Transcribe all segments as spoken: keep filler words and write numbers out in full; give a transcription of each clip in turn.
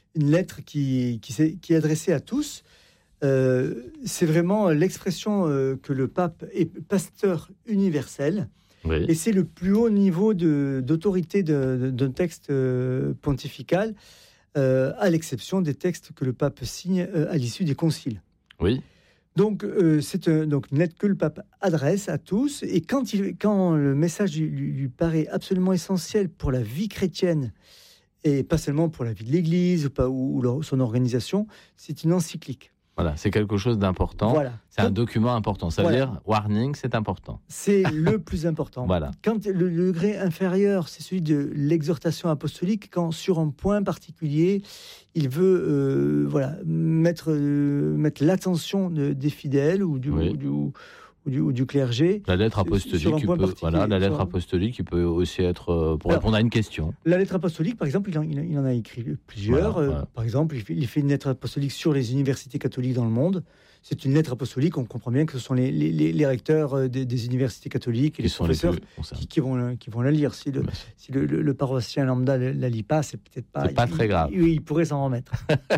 une lettre qui, qui, qui est adressée à tous. Euh, c'est vraiment l'expression euh, que le pape est pasteur universel. Oui. Et c'est le plus haut niveau de, d'autorité de, de, d'un texte euh, pontifical, euh, à l'exception des textes que le pape signe euh, à l'issue des conciles. Oui. Donc, euh, c'est un, donc une lettre que le pape adresse à tous. Et quand, il, quand le message lui, lui paraît absolument essentiel pour la vie chrétienne, et pas seulement pour la vie de l'Église ou, pas, ou, ou son organisation, c'est une encyclique. Voilà, c'est quelque chose d'important. Voilà. C'est Quand, un document important. Ça veut voilà. dire, warning, c'est important. C'est le plus important. Voilà. Quand le degré inférieur, c'est celui de l'exhortation apostolique, quand sur un point particulier, il veut euh, voilà, mettre, euh, mettre l'attention de, des fidèles ou du, oui. ou, du, ou, du, ou du clergé. La lettre apostolique, qui peut, voilà, la lettre apostolique qui peut aussi être euh, pour Alors, répondre à une question. La lettre apostolique, par exemple, il en, il en a écrit plusieurs. Voilà, voilà. Euh, par exemple, il fait, il fait une lettre apostolique sur les universités catholiques dans le monde. C'est une lettre apostolique, on comprend bien que ce sont les, les, les recteurs des, des universités catholiques et les professeurs les plus, qui, qui, vont, qui vont la lire. Si le, si le, le, le paroissien lambda ne la lit pas, c'est peut-être pas... C'est pas il, très grave. Il, il, il pourrait s'en remettre.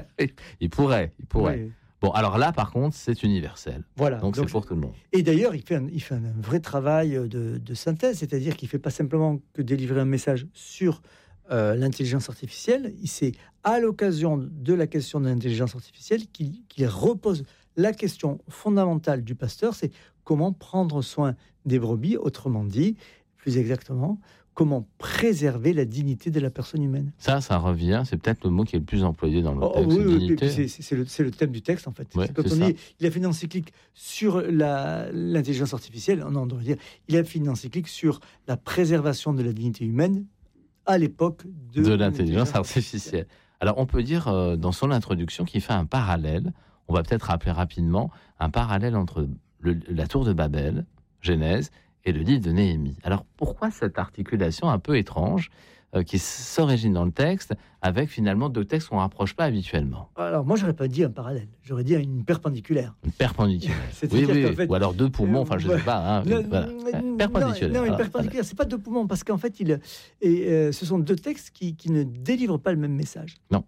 il pourrait, il pourrait. Oui. Bon, alors là, par contre, c'est universel. Voilà. Donc, donc c'est pour tout le monde. Et d'ailleurs, il fait un, il fait un vrai travail de, de synthèse, c'est-à-dire qu'il ne fait pas simplement que délivrer un message sur euh, l'intelligence artificielle. C'est à l'occasion de la question de l'intelligence artificielle qu'il, qu'il repose la question fondamentale du pasteur, c'est comment prendre soin des brebis, autrement dit, plus exactement, comment préserver la dignité de la personne humaine. Ça, ça revient, c'est peut-être le mot qui est le plus employé dans le oh, texte. Oui, oui, dignité. C'est, c'est, le, c'est le thème du texte, en fait. Ouais, c'est quand c'est on ça. dit, il a fait une encyclique sur la, l'intelligence artificielle, non, on devrait dire, il a fait une encyclique sur la préservation de la dignité humaine à l'époque de, de l'intelligence artificielle. Alors, on peut dire, euh, dans son introduction, qu'il fait un parallèle, on va peut-être rappeler rapidement, un parallèle entre le, la tour de Babel, Genèse, et le livre de Néhémie. Alors, pourquoi cette articulation un peu étrange euh, qui s'origine dans le texte avec finalement deux textes qu'on ne rapproche pas habituellement? Alors, moi, j'aurais pas dit un parallèle, j'aurais dit une perpendiculaire. Une perpendiculaire. oui, oui, oui. Fait, ou alors deux poumons, enfin, je ne sais pas. Hein, le, voilà. Non, perpendiculaire. Non, une alors, perpendiculaire, voilà. c'est pas deux poumons, parce qu'en fait, il, et, euh, ce sont deux textes qui, qui ne délivrent pas le même message. Non.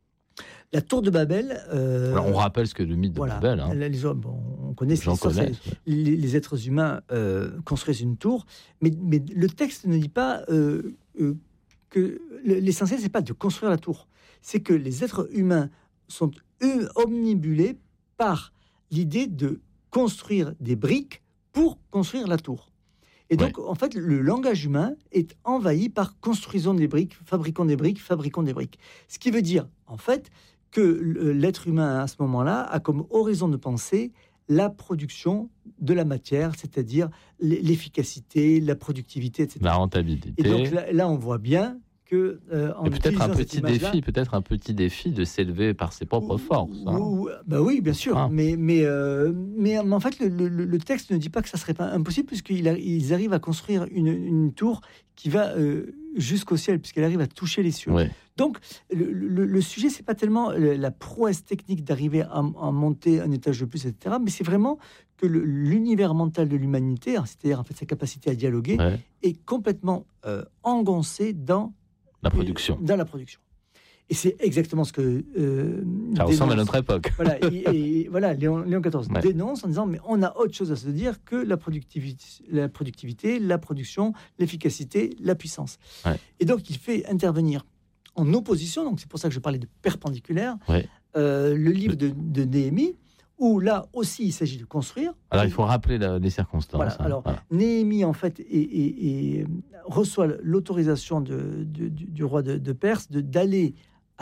La tour de Babel... Euh, Alors, on rappelle ce que le mythe de voilà, Babel. Hein. Les, bon, on connaît J'en connais. Les, les êtres humains euh, construisent une tour, mais, mais le texte ne dit pas euh, euh, que... L'essentiel, c'est pas de construire la tour. C'est que les êtres humains sont eux, omnibulés par l'idée de construire des briques pour construire la tour. Et donc, ouais. en fait, le langage humain est envahi par construisons des briques, fabriquons des briques, fabriquons des briques. Ce qui veut dire, en fait, que l'être humain, à ce moment-là, a comme horizon de pensée la production de la matière, c'est-à-dire l'efficacité, la productivité, et cetera. La rentabilité. Et donc là, là on voit bien que... Euh, en et peut-être un petit défi, peut-être un petit défi de s'élever par ses propres ou, forces. Hein. Ou, bah oui, bien sûr. Ah. Mais, mais, euh, mais, mais en fait, le, le, le texte ne dit pas que ça serait pas impossible, puisqu'ils arrivent à construire une, une tour qui va euh, jusqu'au ciel, puisqu'elle arrive à toucher les cieux. Ouais. Donc, le, le, le sujet, c'est pas tellement la prouesse technique d'arriver à, à monter un étage de plus, et cetera, mais c'est vraiment que le, l'univers mental de l'humanité, c'est-à-dire en fait sa capacité à dialoguer, ouais. est complètement euh, engoncé dans la production. Dans la production. Et c'est exactement ce que... Euh, ça ressemble à notre époque. Voilà, et, et voilà Léon, Léon quatorze ouais. dénonce en disant, mais on a autre chose à se dire que la productivité, la, productivité, la production, l'efficacité, la puissance. Ouais. Et donc, il fait intervenir en opposition, donc c'est pour ça que je parlais de perpendiculaire, ouais. euh, le livre de, de Néhémie, où là aussi, il s'agit de construire. Alors, il faut rappeler la, les circonstances. Voilà. Hein, Alors, voilà. Néhémie, en fait, et, et, et reçoit l'autorisation de, de, du, du roi de, de Perse de, d'aller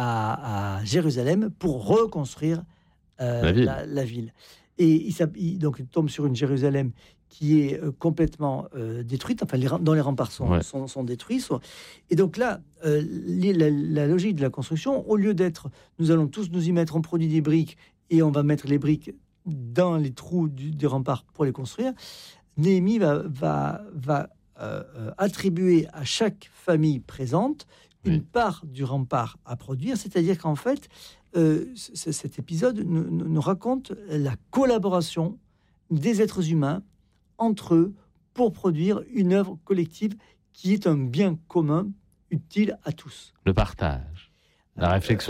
à, à Jérusalem pour reconstruire euh, la, ville. La, la ville. Et il, il, donc, il tombe sur une Jérusalem qui est euh, complètement euh, détruite, enfin, les, dont les remparts sont, ouais. sont, sont détruits. Sont... Et donc là, euh, les, la, la logique de la construction, au lieu d'être « nous allons tous nous y mettre, on produit des briques », et on va mettre les briques dans les trous du, des remparts pour les construire, Néhémie va, va, va euh, attribuer à chaque famille présente une oui. part du rempart à produire, c'est-à-dire qu'en fait, euh, c- cet épisode nous, nous raconte la collaboration des êtres humains entre eux pour produire une œuvre collective qui est un bien commun utile à tous. Le partage, la réflexion.